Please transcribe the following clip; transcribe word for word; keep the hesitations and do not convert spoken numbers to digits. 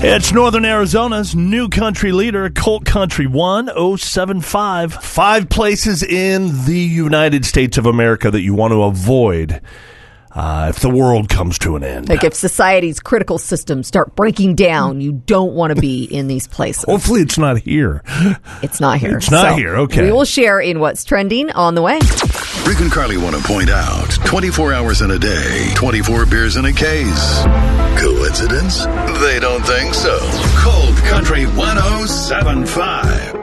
It's Northern Arizona's new country leader, Colt Country one oh seven five. Five places in the United States of America that you want to avoid uh, if the world comes to an end. Like if society's critical systems start breaking down, you don't want to be in these places. Hopefully it's not here. It's not here. It's not so here, okay. We will share in what's trending on the way. Rick and Carly want to point out, twenty-four hours in a day, twenty-four beers in a case. Coincidence? They don't think so. Cold Country one oh seven five.